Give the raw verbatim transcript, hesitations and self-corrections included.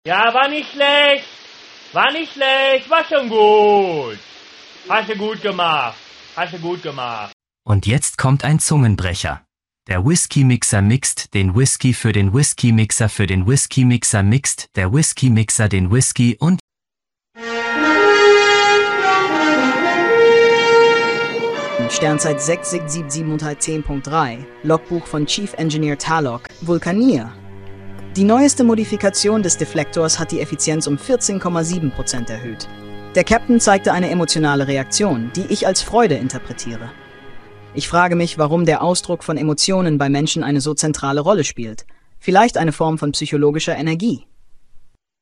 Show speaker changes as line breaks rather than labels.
Ja, war nicht schlecht. War nicht schlecht, war schon gut. Hast du gut gemacht. Hast du gut gemacht.
Und jetzt kommt ein Zungenbrecher. Der Whisky-Mixer mixt den Whisky für den Whisky-Mixer für den Whisky-Mixer mixt der Whisky-Mixer den Whisky und
Sternzeit sechs sechs sieben sieben zehn Punkt drei, Logbuch von Chief Engineer Talok, Vulkanier. Die neueste Modifikation des Deflektors hat die Effizienz um vierzehn Komma sieben Prozent erhöht. Der Captain zeigte eine emotionale Reaktion, die ich als Freude interpretiere. Ich frage mich, warum der Ausdruck von Emotionen bei Menschen eine so zentrale Rolle spielt. Vielleicht eine Form von psychologischer Energie.